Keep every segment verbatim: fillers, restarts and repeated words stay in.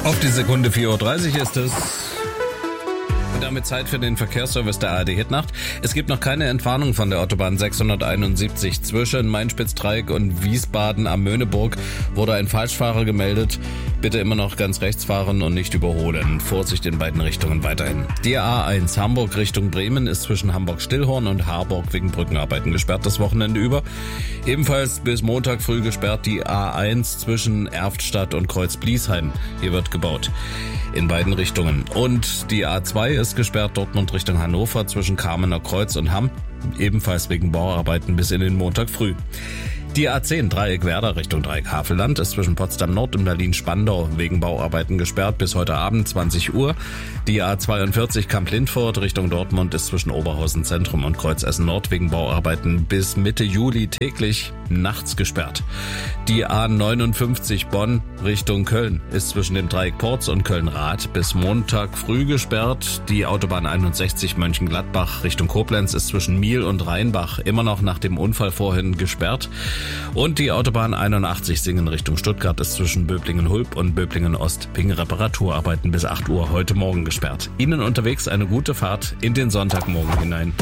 Auf die Sekunde vier Uhr dreißig ist es. Und damit Zeit für den Verkehrsservice der A R D Hitnacht. Es gibt noch keine Entwarnung von der Autobahn sechshunderteinundsiebzig. Zwischen Main-Spitz-Dreieck und Wiesbaden am Möhneburg wurde ein Falschfahrer gemeldet. Bitte immer noch ganz rechts fahren und nicht überholen. Vorsicht in beiden Richtungen weiterhin. Die A eins Hamburg Richtung Bremen ist zwischen Hamburg-Stillhorn und Harburg wegen Brückenarbeiten gesperrt das Wochenende über. Ebenfalls bis Montag früh gesperrt die A eins zwischen Erftstadt und Kreuz-Bliesheim. Hier wird gebaut. In beiden Richtungen. Und die A zwei ist gesperrt Dortmund Richtung Hannover zwischen Kamener Kreuz und Hamm. Ebenfalls wegen Bauarbeiten bis in den Montag früh. Die A zehn Dreieck Werder Richtung Dreieck Havelland ist zwischen Potsdam Nord und Berlin Spandau wegen Bauarbeiten gesperrt bis heute Abend zwanzig Uhr. Die A zweiundvierzig Kamp-Lindfort Richtung Dortmund ist zwischen Oberhausen Zentrum und Kreuzessen Nord wegen Bauarbeiten bis Mitte Juli täglich nachts gesperrt. Die A neunundfünfzig Bonn Richtung Köln ist zwischen dem Dreieck Porz und Köln-Rath bis Montag früh gesperrt. Die Autobahn einundsechzig Mönchengladbach Richtung Koblenz ist zwischen Miel und Rheinbach immer noch nach dem Unfall vorhin gesperrt. Und die Autobahn einundachtzig Singen Richtung Stuttgart ist zwischen Böblingen-Hulb und Böblingen-Ost wegen Reparaturarbeiten bis acht Uhr heute Morgen gesperrt. Ihnen unterwegs eine gute Fahrt in den Sonntagmorgen hinein.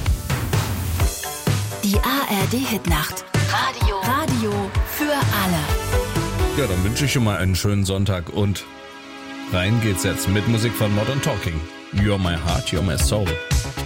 Die A R D Hitnacht. Radio. Radio für alle. Ja, dann wünsche ich schon mal einen schönen Sonntag und rein geht's jetzt mit Musik von Modern Talking. You're my heart, you're my soul.